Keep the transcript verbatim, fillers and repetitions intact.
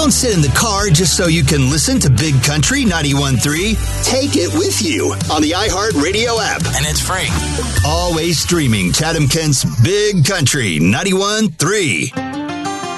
Don't sit in the car just so you can listen to Big Country ninety-one point three. Take it with you on the iHeartRadio app. And it's free. Always streaming Chatham Kent's Big Country ninety-one point three.